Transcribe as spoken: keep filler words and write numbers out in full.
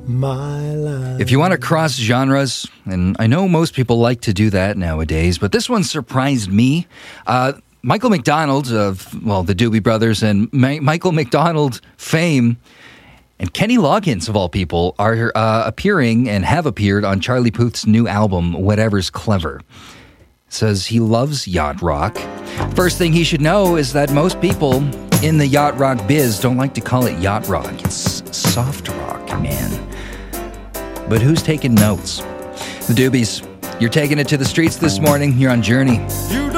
my life. If you want to cross genres, and I know most people like to do that nowadays, but this one surprised me. Uh, Michael McDonald of, well, the Doobie Brothers and Ma- Michael McDonald fame, and Kenny Loggins, of all people, are uh, appearing and have appeared on Charlie Puth's new album, Whatever's Clever. Says he loves yacht rock. First thing he should know is that most people in the yacht rock biz don't like to call it yacht rock. It's soft rock, man. But who's taking notes? The Doobies, you're taking it to the streets this morning. You're on Journey. You